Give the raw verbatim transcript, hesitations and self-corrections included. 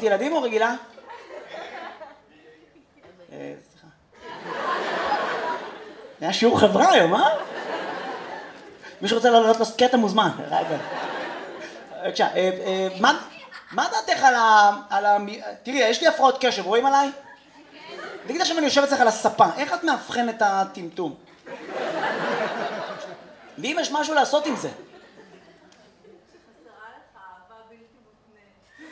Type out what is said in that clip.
ברית ילדים או רגילה? סליחה. היה שיעור חברה היום, אה? מישהו רוצה לעלות קטע מוזמן. רגע. בבקשה, מה דעתך על ה... תראי, יש לי הפרעות קשב, רואים עליי? תגיד עכשיו אני יושב אצלך על הספה, איך את מאבחן את הטמטום? ואם יש משהו לעשות עם זה?